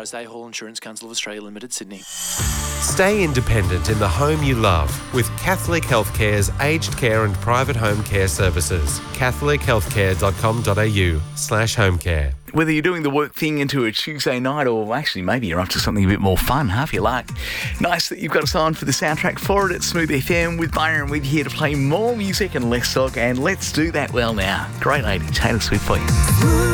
Drysdale Hall Insurance Council of Australia Limited, Sydney. Stay independent in the home you love with Catholic Healthcare's aged care and private home care services. catholichealthcare.com.au/homecare. Whether you're doing the work thing into a Tuesday night or actually maybe you're up to something a bit more fun, if you like. Nice that you've got us on for the soundtrack for it at Smooth FM with Byron. We're here to play more music and less talk, and let's do that well now. Great lady, Taylor Swift for you.